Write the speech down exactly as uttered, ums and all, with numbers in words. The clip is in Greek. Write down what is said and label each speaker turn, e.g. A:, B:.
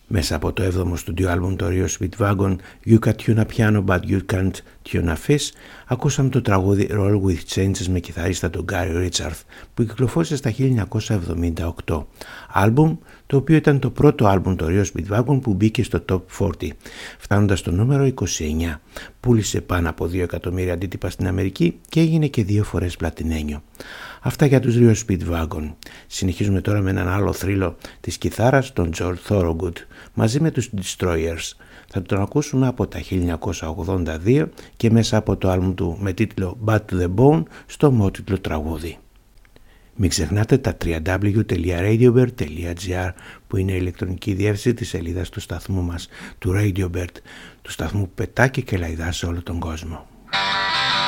A: Μέσα από το έβδομο στούντιο άλμπουμ το Rio Speedwagon You Can Tune a Piano But You Can't Tune a Fish, ακούσαμε το τραγούδι Roll With Changes με κιθαρίστα τον Gary Richards που κυκλοφόρησε στα χίλια εννιακόσια εβδομήντα οκτώ. Άλμπουμ το οποίο ήταν το πρώτο άλμπουμ το Rio Speedwagon που μπήκε στο Top σαράντα, φτάνοντας στο νούμερο είκοσι εννιά. Πούλησε πάνω από δύο εκατομμύρια αντίτυπα στην Αμερική και έγινε και δύο φορές πλατινένιο. Αυτά για τους Rio Speedwagon. Συνεχίζουμε τώρα με έναν άλλο θρύλο της κιθάρας, τον George Thorogood, μαζί με τους Destroyers. Θα τον ακούσουμε από τα χίλια εννιακόσια ογδόντα δύο και μέσα από το άλμπουμ του με τίτλο Bad to the Bone στο ομότιτλο τραγούδι. Μην ξεχνάτε τα double-u double-u double-u τελεία radiobird τελεία gr που είναι η ηλεκτρονική διεύθυνση της σελίδας του σταθμού μας, του Radiobird, του σταθμού που πετά και κελαϊδά σε όλο τον κόσμο.